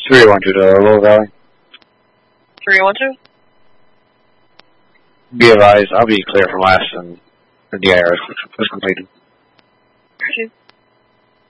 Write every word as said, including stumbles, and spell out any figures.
three one two to Lower Valley. three one two? Be advised, I'll be clear from last and the D I R is completed.